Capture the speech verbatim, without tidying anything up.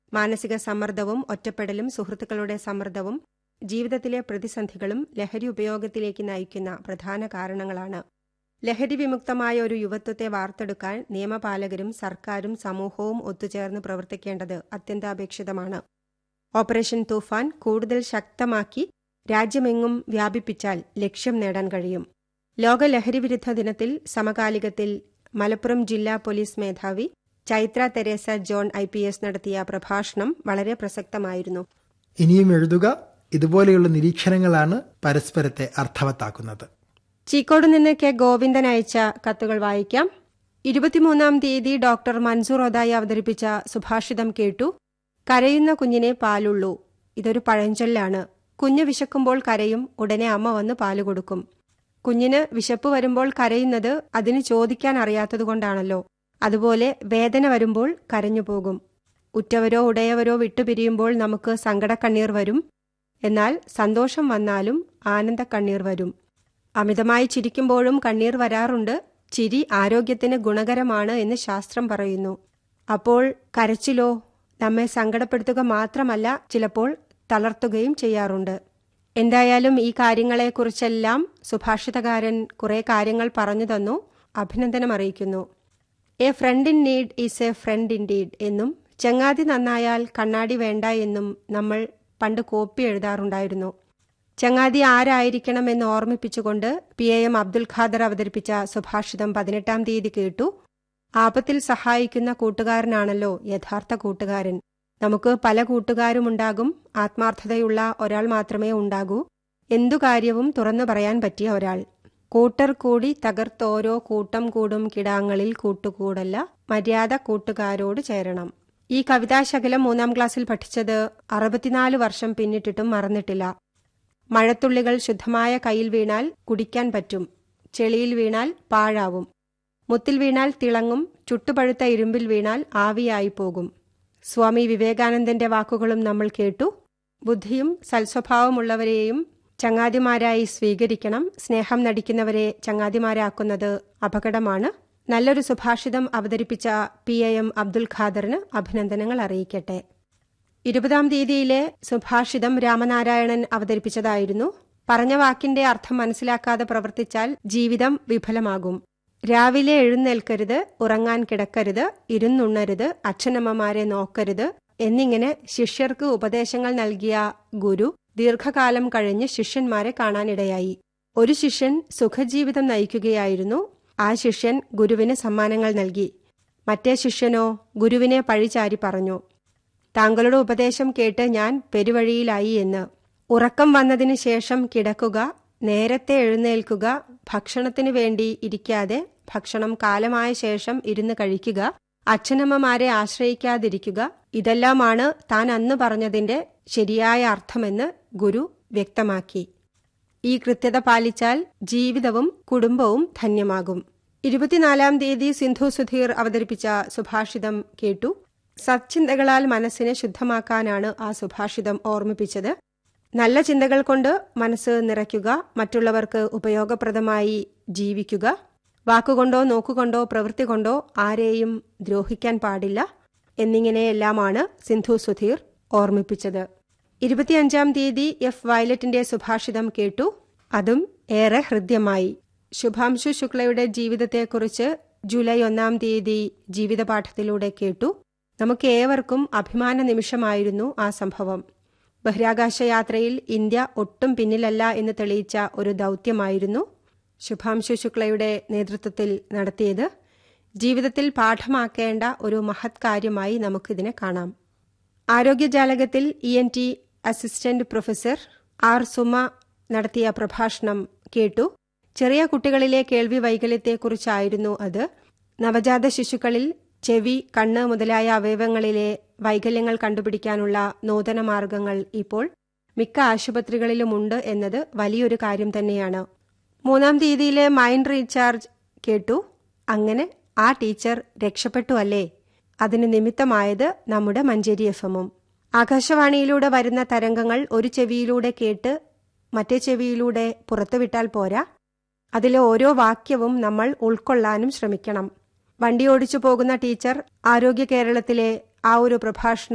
മാനസിക സമ്മർദ്ദവും ഒറ്റപ്പെടലും സുഹൃത്തുക്കളുടെ സമ്മർദ്ദവും ജീവിതത്തിലെ പ്രതിസന്ധികളും ലഹരി ഉപയോഗത്തിലേക്ക് നയിക്കുന്ന പ്രധാന കാരണങ്ങളാണ്. ലഹരി വിമുക്തമായ ഒരു യുവത്വത്തെ വാർത്തെടുക്കാൻ നിയമപാലകരും സർക്കാരും സമൂഹവും ഒത്തുചേർന്ന് പ്രവർത്തിക്കേണ്ടത് അത്യന്താപേക്ഷിതമാണ്. ഓപ്പറേഷൻ തൂഫാൻ കൂടുതൽ ശക്തമാക്കി രാജ്യമെങ്ങും വ്യാപിപ്പിച്ചാൽ ലക്ഷ്യം നേടാൻ കഴിയും. ലോക ലഹരിവിരുദ്ധ ദിനത്തിൽ സമകാലികത്തിൽ മലപ്പുറം ജില്ലാ പോലീസ് മേധാവി Chaitra Teresa John I P S നടത്തിയ പ്രഭാഷണം വളരെ പ്രസക്തമായിരുന്നു. ഇനിയും എഴുതുക. ഇതുപോലെയുള്ള നിരീക്ഷണങ്ങളാണ് പരസ്പരത്തെ അർത്ഥവത്താക്കുന്നത്. ചീക്കോട് നിന്ന് കെ ഗോവിന്ദൻ അയച്ച കത്തുകൾ വായിക്കാം. ഇരുപത്തിമൂന്നാം തീയതി ഡോക്ടർ മൻസൂർ ഒതായി അവതരിപ്പിച്ച സുഭാഷിതം കേട്ടു. കരയുന്ന കുഞ്ഞിനെ പാലുള്ളൂ. ഇതൊരു പഴഞ്ചൊല്ലാണ്. കുഞ്ഞ് വിശക്കുമ്പോൾ കരയും, ഉടനെ അമ്മ വന്ന് പാല് കൊടുക്കും. കുഞ്ഞിന് വിശപ്പ് വരുമ്പോൾ കരയുന്നത് അതിന് ചോദിക്കാൻ അറിയാത്തതുകൊണ്ടാണല്ലോ. അതുപോലെ വേദന വരുമ്പോൾ കരഞ്ഞുപോകും. ഉറ്റവരോ ഉടയവരോ വിട്ടുപിരിയുമ്പോൾ നമുക്ക് സങ്കടക്കണ്ണീർ വരും. എന്നാൽ സന്തോഷം വന്നാലും ആനന്ദക്കണ്ണീർ വരും. അമിതമായി ചിരിക്കുമ്പോഴും കണ്ണീർ വരാറുണ്ട്. ചിരി ആരോഗ്യത്തിന് ഗുണകരമാണ് എന്ന് ശാസ്ത്രം പറയുന്നു. അപ്പോൾ കരച്ചിലോ നമ്മെ സങ്കടപ്പെടുത്തുക മാത്രമല്ല, ചിലപ്പോൾ തളർത്തുകയും ചെയ്യാറുണ്ട്. എന്തായാലും ഈ കാര്യങ്ങളെക്കുറിച്ചെല്ലാം സുഭാഷിതകാരൻ കുറെ കാര്യങ്ങൾ പറഞ്ഞു തന്നു. അഭിനന്ദനം അറിയിക്കുന്നു. A friend in need is a friend in deed എന്നും ചങ്ങാതി നന്നായാൽ കണ്ണാടി വേണ്ട എന്നും നമ്മൾ പണ്ട് കോപ്പി എഴുതാറുണ്ടായിരുന്നു. ചങ്ങാതി ആരായിരിക്കണമെന്ന് ഓർമ്മിപ്പിച്ചുകൊണ്ട് P A M Abdul Khader അവതരിപ്പിച്ച സുഭാഷിതം പതിനെട്ടാം തീയതി കേട്ടു. ആപത്തിൽ സഹായിക്കുന്ന കൂട്ടുകാരനാണല്ലോ യഥാർത്ഥ കൂട്ടുകാരൻ. നമുക്ക് പല കൂട്ടുകാരുമുണ്ടാകും. ആത്മാർത്ഥതയുള്ള ഒരാൾ മാത്രമേ ഉണ്ടാകൂ. എന്തു കാര്യവും തുറന്നു പറയാൻ പറ്റിയ ഒരാൾ. കൂട്ടർ കൂടി തകർത്തോരോ കൂട്ടം കൂടും കിടാങ്ങളിൽ കൂട്ടുകൂടല്ല, മര്യാദ കൂട്ടുകാരോട് ചേരണം. ഈ കവിതാശകലം മൂന്നാം ക്ലാസ്സിൽ പഠിച്ചത് അറുപത്തിനാല് വർഷം പിന്നിട്ടിട്ടും മറന്നിട്ടില്ല. മഴത്തുള്ളികൾ ശുദ്ധമായ കയ്യിൽ വീണാൽ കുടിക്കാൻ പറ്റും. ചെളിയിൽ വീണാൽ പാഴാവും. മുത്തിൽ വീണാൽ തിളങ്ങും. ചുട്ടുപഴുത്ത ഇരുമ്പിൽ വീണാൽ ആവിയായി പോകും. സ്വാമി വിവേകാനന്ദന്റെ വാക്കുകളും നമ്മൾ കേട്ടു. ബുദ്ധിയും സൽസ്വഭാവമുള്ളവരെയും ചങ്ങാതിമാരായി സ്വീകരിക്കണം. സ്നേഹം നടിക്കുന്നവരെ ചങ്ങാതിമാരാക്കുന്നത് അപകടമാണ്. നല്ലൊരു സുഭാഷിതം അവതരിപ്പിച്ച പി എ എം അബ്ദുൽ ഖാദറിന് അഭിനന്ദനങ്ങൾ അറിയിക്കട്ടെ. ഇരുപതാം തീയതിയിലെ സുഭാഷിതം രാമനാരായണൻ അവതരിപ്പിച്ചതായിരുന്നു. പറഞ്ഞ വാക്കിന്റെ അർത്ഥം മനസ്സിലാക്കാതെ പ്രവർത്തിച്ചാൽ ജീവിതം വിഫലമാകും. രാവിലെ എഴുന്നേൽക്കരുത്, ഉറങ്ങാൻ കിടക്കരുത്, ഇരുന്നുണ്ണരുത്, അച്ഛനമ്മമാരെ നോക്കരുത് എന്നിങ്ങനെ ശിഷ്യർക്ക് ഉപദേശങ്ങൾ നൽകിയ ഗുരു ദീർഘകാലം കഴിഞ്ഞ് ശിഷ്യന്മാരെ കാണാനിടയായി. ഒരു ശിഷ്യൻ സുഖജീവിതം നയിക്കുകയായിരുന്നു. ആ ശിഷ്യൻ ഗുരുവിന് സമ്മാനങ്ങൾ നൽകി. മറ്റേ ശിഷ്യനോ ഗുരുവിനെ പഴിചാരി പറഞ്ഞു, താങ്കളുടെ ഉപദേശം കേട്ട് ഞാൻ പെരുവഴിയിലായി എന്ന്. ഉറക്കം വന്നതിന് ശേഷം കിടക്കുക, നേരത്തെ എഴുന്നേൽക്കുക, ഭക്ഷണത്തിനു വേണ്ടി ഇരിക്കാതെ ഭക്ഷണം കാലമായ ശേഷം ഇരുന്ന് കഴിക്കുക, അച്ഛനമ്മമാരെ ആശ്രയിക്കാതിരിക്കുക, ഇതെല്ലാമാണ് താൻ അന്ന് പറഞ്ഞതിന്റെ ശരിയായ അർത്ഥമെന്ന് ഗുരു വ്യക്തമാക്കി. ഈ കൃത്യത പാലിച്ചാൽ ജീവിതവും കുടുംബവും ധന്യമാകും. ഇരുപത്തിനാലാം തീയതി സിന്ധു സുധീർ അവതരിപ്പിച്ച സുഭാഷിതം കേട്ടു. സത്ചിന്തകളാൽ മനസ്സിനെ ശുദ്ധമാക്കാനാണ് ആ സുഭാഷിതം ഓർമ്മിപ്പിച്ചത്. നല്ല ചിന്തകൾ കൊണ്ട് മനസ്സ് നിറയ്ക്കുക, മറ്റുള്ളവർക്ക് ഉപയോഗപ്രദമായി ജീവിക്കുക, വാക്കുകൊണ്ടോ നോക്കുകൊണ്ടോ പ്രവൃത്തി കൊണ്ടോ ആരെയും ദ്രോഹിക്കാൻ പാടില്ല എന്നിങ്ങനെയെല്ലാമാണ് സിന്ധു സുധീർ ഓർമ്മിപ്പിച്ചത്. ഇരുപത്തിയഞ്ചാം തീയതി എഫ് വയലറ്റിന്റെ സുഭാഷിതം കേട്ടു. അതും ഏറെ ഹൃദ്യമായി. ശുഭാംശു ശുക്ലയുടെ ജീവിതത്തെക്കുറിച്ച് ജൂലൈ ഒന്നാം തീയതി ജീവിതപാഠത്തിലൂടെ കേട്ടു. നമുക്ക് ഏവർക്കും അഭിമാന നിമിഷമായിരുന്നു ആ സംഭവം. ബഹിരാകാശ യാത്രയിൽ ഇന്ത്യ ഒട്ടും പിന്നിലല്ല എന്ന് തെളിയിച്ച ഒരു ദൗത്യമായിരുന്നു ശുഭാംശു ശുക്ലയുടെ നേതൃത്വത്തിൽ നടത്തിയത്. ജീവിതത്തിൽ പാഠമാക്കേണ്ട ഒരു മഹത് കാര്യമായി നമുക്കിതിനെ കാണാം. ആരോഗ്യജാലകത്തിൽ E N T assistant professor R Suma നടത്തിയ പ്രഭാഷണം കേട്ടു. ചെറിയ കുട്ടികളിലെ കേൾവി വൈകല്യത്തെക്കുറിച്ചായിരുന്നു അത്. നവജാത ശിശുക്കളിൽ ചെവി, കണ്ണ് മുതലായ അവയവങ്ങളിലെ വൈകല്യങ്ങൾ കണ്ടുപിടിക്കാനുള്ള നൂതന മാർഗങ്ങൾ ഇപ്പോൾ മിക്ക ആശുപത്രികളിലുമുണ്ട് എന്നത് വലിയൊരു കാര്യം തന്നെയാണ്. മൂന്നാം തീയതിയിലെ മൈൻഡ് റീചാർജ് കേട്ടു. അങ്ങനെ ആ ടീച്ചർ രക്ഷപ്പെട്ടു അല്ലേ? അതിന് നിമിത്തമായത് നമ്മുടെ മഞ്ചേരി എഫ് എമ്മും. ആകാശവാണിയിലൂടെ വരുന്ന തരംഗങ്ങൾ ഒരു ചെവിയിലൂടെ കേട്ട് മറ്റേ ചെവിയിലൂടെ പുറത്തുവിട്ടാൽ പോരാ, അതിലെ ഓരോ വാക്യവും നമ്മൾ ഉൾക്കൊള്ളാനും ശ്രമിക്കണം. വണ്ടി ഓടിച്ചു പോകുന്ന ടീച്ചർ ആരോഗ്യ കേരളത്തിലെ ആ ഒരു പ്രഭാഷണം